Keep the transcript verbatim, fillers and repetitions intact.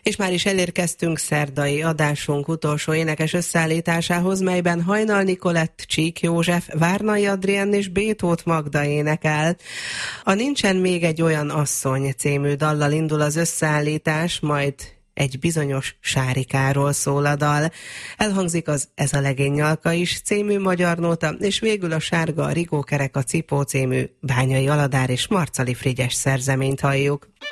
És már is elérkeztünk szerdai adásunk utolsó énekes összeállításához, melyben Hajnal Nikolett, Csík József, Várnai Adrián és Bétót Magda énekel. A Nincsen még egy olyan asszony című dallal indul az összeállítás, majd egy bizonyos Sárikáról szól a dal. Elhangzik az Ez a legény nyalka is című magyar nóta, és végül a Sárga, a rigókerek, a cipó című Bányai Aladár és Marcali Frigyes szerzeményt halljuk.